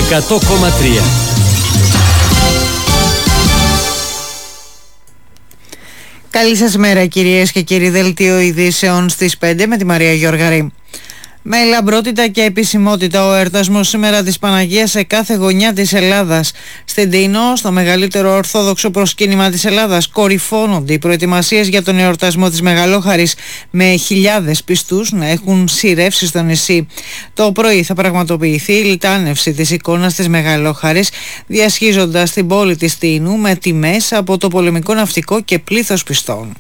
100,3. Καλή σας μέρα κυρίες και κύριοι, δελτίο ειδήσεων στις 5 με τη Μαρία Γιώργαρη. Με λαμπρότητα και επισημότητα ο εορτασμός σήμερα της Παναγίας σε κάθε γωνιά της Ελλάδας. Στην Τίνο, στο μεγαλύτερο ορθόδοξο προσκύνημα της Ελλάδας, κορυφώνονται οι προετοιμασίες για τον εορτασμό της Μεγαλόχαρης, με χιλιάδες πιστούς να έχουν σειρεύσει στο νησί. Το πρωί θα πραγματοποιηθεί η λιτάνευση της εικόνας της Μεγαλόχαρης, διασχίζοντας την πόλη της Τίνου με τιμές από το πολεμικό ναυτικό και πλήθος πιστών.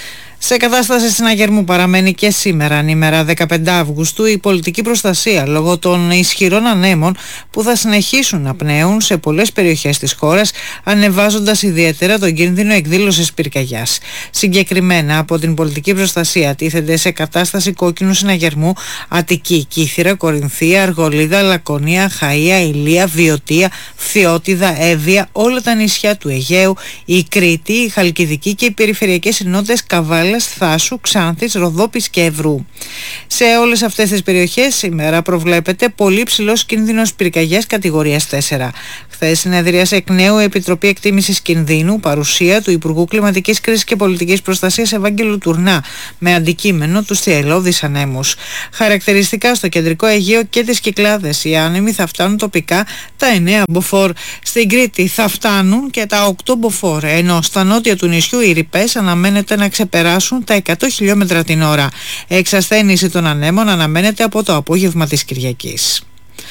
Σε κατάσταση συναγερμού παραμένει και σήμερα, ανήμερα 15 Αυγούστου, η πολιτική προστασία λόγω των ισχυρών ανέμων που θα συνεχίσουν να πνέουν σε πολλές περιοχές της χώρας, ανεβάζοντας ιδιαίτερα τον κίνδυνο εκδήλωσης πυρκαγιάς. Συγκεκριμένα, από την πολιτική προστασία τίθενται σε κατάσταση κόκκινου συναγερμού Αττική, Κύθυρα, Κορινθία, Αργολίδα, Λακωνία, Χαΐα, Ηλία, Βιωτία, Φθιώτιδα, Εύβοια, όλα τα νησιά του Αιγαίου, η Κρήτη, η Χαλκιδική και οι περιφερειακές ενότητες Καβάλας, Θάσου, Ξάνθης, Ροδόπης και Ευρού. Σε όλες αυτές τις περιοχές σήμερα προβλέπεται πολύ ψηλός κίνδυνος πυρκαγιάς κατηγορίας 4. Χθες συνεδρίασε εκ νέου η Επιτροπή Εκτίμησης Κινδύνου, παρουσία του Υπουργού Κλιματικής Κρίσης και Πολιτικής Προστασίας Ευάγγελου Τουρνά, με αντικείμενο τους θυελλώδεις ανέμους. Χαρακτηριστικά στο κεντρικό Αιγαίο και τις Κυκλάδες οι άνεμοι θα φτάνουν τοπικά τα 9 μποφόρ. Στην Κρήτη θα φτάνουν και τα 8 μποφόρ, ενώ στα νότια του νησιού οι ρηπές αναμένεται να ξεπεράσουν τα 100 χιλιόμετρα την ώρα. Εξασθένηση των ανέμων αναμένεται από το απόγευμα της Κυριακής.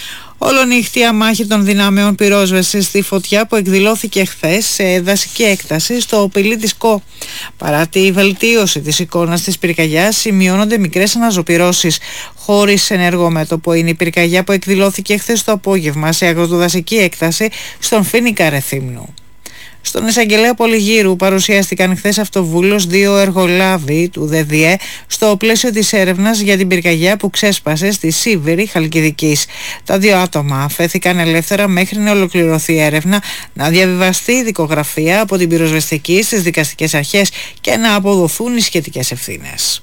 Ολονύχτια μάχη των δυνάμεων πυρόσβεσης στη φωτιά που εκδηλώθηκε χθες σε δασική έκταση στο Πηλί της Κο. Παρά τη βελτίωση της εικόνας της πυρκαγιάς, σημειώνονται μικρές αναζωπυρώσεις. Χωρίς ενεργό μέτωπο είναι η πυρκαγιά που εκδηλώθηκε χθες το απόγευμα σε αγροτοδασική έκταση στον Φοίνικα Ρεθύμνου. Στον εισαγγελέα Πολυγύρου παρουσιάστηκαν χθες αυτοβούλος 2 εργολάβοι του ΔΔΕ στο πλαίσιο της έρευνας για την πυρκαγιά που ξέσπασε στη Σίβηρη Χαλκιδικής. Τα 2 άτομα αφέθηκαν ελεύθερα μέχρι να ολοκληρωθεί η έρευνα, να διαβιβαστεί η δικογραφία από την πυροσβεστική στις δικαστικές αρχές και να αποδοθούν οι σχετικές ευθύνες.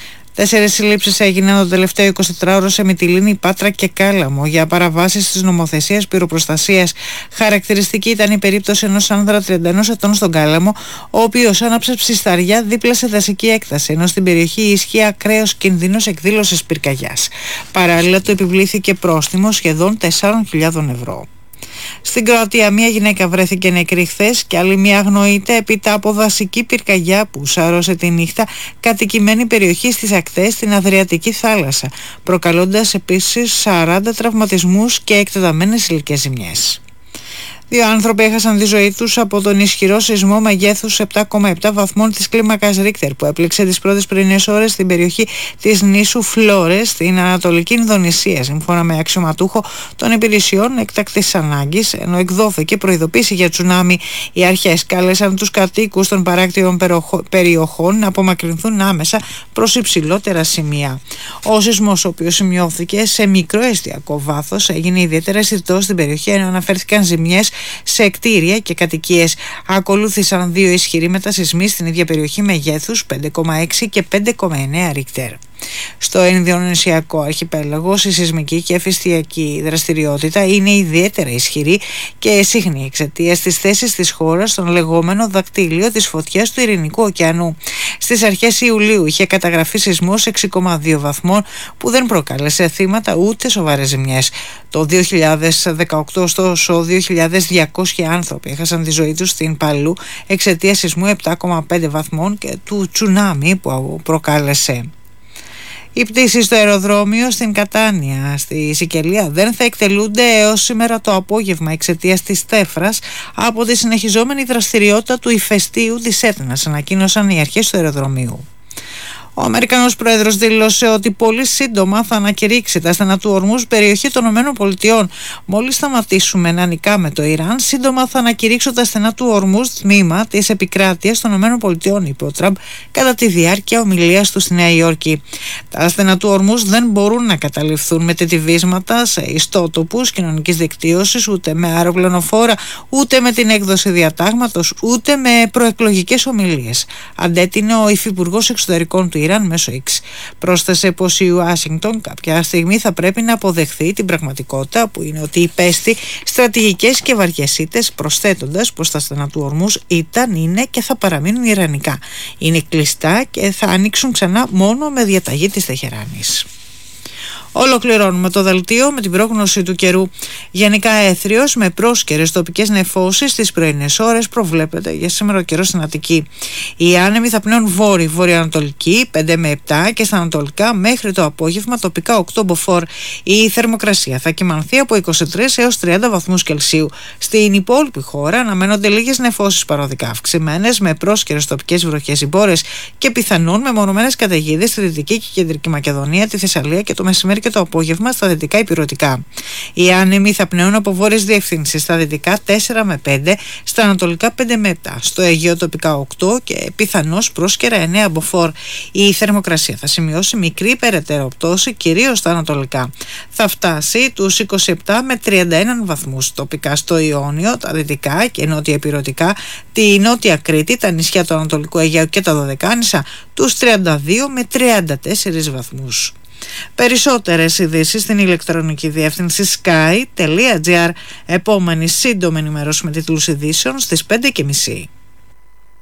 4 συλλήψεις έγιναν το τελευταίο 24ωρο σε Μυτιλήνη, Πάτρα και Κάλαμο για παραβάσεις της νομοθεσίας πυροπροστασίας. Χαρακτηριστική ήταν η περίπτωση ενός άνδρα 31 ετών στον Κάλαμο, ο οποίος άναψε ψισταριά δίπλα σε δασική έκταση, ενώ στην περιοχή ισχύει ακραίος κίνδυνος εκδήλωσης πυρκαγιάς. Παράλληλα, του επιβλήθηκε πρόστιμο σχεδόν 4.000 ευρώ. Στην Κροατία μία γυναίκα βρέθηκε νεκρή χθες και άλλη μία αγνοείται έπειτα από δασική πυρκαγιά που σάρωσε τη νύχτα κατοικημένη περιοχή στις ακτές στην Αδριατική θάλασσα, προκαλώντας επίσης 40 τραυματισμούς και εκτεταμένες υλικές ζημιές. 2 άνθρωποι έχασαν τη ζωή τους από τον ισχυρό σεισμό μεγέθους 7,7 βαθμών της κλίμακας Ρίχτερ που έπληξε τις πρώτες πρωινές ώρες στην περιοχή της νήσου Φλόρες στην Ανατολική Ινδονησία, σύμφωνα με αξιωματούχο των υπηρεσιών έκτακτης ανάγκης, ενώ εκδόθηκε προειδοποίηση για τσουνάμι. Οι αρχές κάλεσαν τους κατοίκους των παράκτιων περιοχών να απομακρυνθούν άμεσα προς υψηλότερα σημεία. Ο σεισμός, ο οποίος σημειώθηκε σε μικρό εστιακό βάθος, έγινε ιδιαίτερα αισθητός στην περιοχή, ενώ αναφέρθηκαν ζημιές σε κτίρια και κατοικίες. Ακολούθησαν 2 ισχυροί μετασεισμοί στην ίδια περιοχή μεγέθους 5,6 και 5,9 Ρίχτερ. Στο Ινδονησιακό αρχιπέλαγο η σεισμική και φυστιακή δραστηριότητα είναι ιδιαίτερα ισχυρή και συχνή εξαιτίας της θέσης της χώρας στον λεγόμενο δακτύλιο της φωτιάς του Ειρηνικού ωκεανού. Στις αρχές Ιουλίου είχε καταγραφεί σεισμός 6,2 βαθμών που δεν προκάλεσε θύματα ούτε σοβαρές ζημιές. Το 2018 ωστόσο 2.200 άνθρωποι έχασαν τη ζωή τους στην Παλού εξαιτίας σεισμού 7,5 βαθμών και του τσουνάμι που προκάλεσε. Οι πτήσεις στο αεροδρόμιο στην Κατάνια, στη Σικελία, δεν θα εκτελούνται έως σήμερα το απόγευμα εξαιτίας της τέφρας από τη συνεχιζόμενη δραστηριότητα του ηφαιστείου της Έτνας, ανακοίνωσαν οι αρχές του αεροδρομίου. Ο Αμερικανός Πρόεδρος δήλωσε ότι πολύ σύντομα θα ανακηρύξει τα στενά του Ορμούζ περιοχή των ΗΠΑ. Μόλις σταματήσουμε να νικάμε το Ιράν, σύντομα θα ανακηρύξω τα στενά του Ορμούζ τμήμα της επικράτειας των ΗΠΑ, είπε ο Τραμπ κατά τη διάρκεια ομιλίας του στη Νέα Υόρκη. Τα στενά του Ορμούζ δεν μπορούν να καταληφθούν με τετιβίσματα σε ιστότοπους κοινωνικής δικτύωσης, ούτε με αεροπλανοφόρα, ούτε με την έκδοση διατάγματος, ούτε με προεκλογικές ομιλίες. Αντέτεινε ο υφυπουργός εξωτερικών του Ιράν μέσω X. Πρόσθεσε πως η Ουάσιγκτον κάποια στιγμή θα πρέπει να αποδεχθεί την πραγματικότητα που είναι ότι υπέστη στρατηγικές και βαριές ήττες, προσθέτοντας πως τα στενά του Ορμούζ ήταν, είναι και θα παραμείνουν ιρανικά. Είναι κλειστά και θα ανοίξουν ξανά μόνο με διαταγή της Τεχεράνης. Ολοκληρώνουμε το δελτίο με την πρόγνωση του καιρού. Γενικά έθριος με πρόσκαιρες τοπικές νεφώσεις στις πρωινές ώρες προβλέπεται για σήμερα ο καιρός στην Αττική. Οι άνεμοι θα πνέουν βόρειο-βορειοανατολική 5 με 7 και στα ανατολικά μέχρι το απόγευμα τοπικά 8 μποφόρ. Η θερμοκρασία θα κυμανθεί από 23 έως 30 βαθμούς Κελσίου. Στην υπόλοιπη χώρα αναμένονται λίγες νεφώσεις παροδικά αυξημένες με πρόσκαιρες τοπικές βροχές συμπόρες και πιθανόν μεμονωμένες καταιγίδες στη Δυτική και Κεντρική Μακεδονία, τη Θεσσαλία και το μεσημέρι και το απόγευμα στα δυτικά ηπειρωτικά. Οι άνεμοι θα πνέουν από βόρειες διευθύνσεις, στα δυτικά 4 με 5, στα ανατολικά 5 με 7, στο Αιγαίο τοπικά 8 και πιθανώς πρόσκαιρα 9 μποφόρ. Η θερμοκρασία θα σημειώσει μικρή περαιτέρω πτώση, κυρίως στα ανατολικά. Θα φτάσει τους 27 με 31 βαθμούς τοπικά στο Ιόνιο, τα δυτικά και νότια ηπειρωτικά, τη νότια Κρήτη, τα νησιά του Ανατολικού Αιγαίου και τα Δωδεκάνησα, τους 32 με 34 βαθμούς. Περισσότερες ειδήσεις στην ηλεκτρονική διεύθυνση sky.gr. Επόμενη σύντομη ενημέρωση με τίτλους ειδήσεων στις 5:30.